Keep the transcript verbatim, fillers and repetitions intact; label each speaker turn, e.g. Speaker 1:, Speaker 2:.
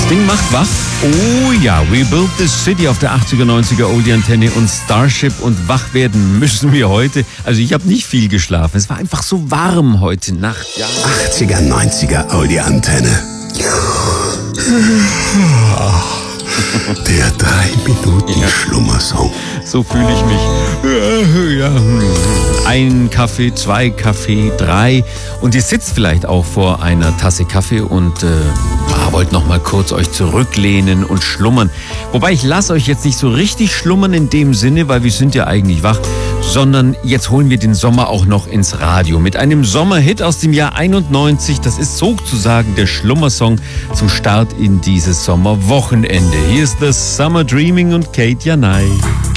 Speaker 1: Das Ding macht wach. Oh ja, We Built This City auf der achtziger, neunziger Oldie-Antenne und Starship, und wach werden müssen wir heute. Also ich habe nicht viel geschlafen. Es war einfach so warm heute Nacht. Ja.
Speaker 2: achtziger, neunziger Oldie-Antenne. Der drei Minuten
Speaker 1: Ja.
Speaker 2: Schlummersong.
Speaker 1: So fühle ich mich. Ja. Ein Kaffee, zwei Kaffee, drei. Und ihr sitzt vielleicht auch vor einer Tasse Kaffee und äh, ah, wollt noch mal kurz euch zurücklehnen und schlummern. Wobei ich lasse euch jetzt nicht so richtig schlummern in dem Sinne, weil wir sind ja eigentlich wach, sondern jetzt holen wir den Sommer auch noch ins Radio mit einem Sommerhit aus dem Jahr einundneunzig. Das ist sozusagen der Schlummersong zum Start in dieses Sommerwochenende. Hier ist das Summer Dreaming und Kate Janai.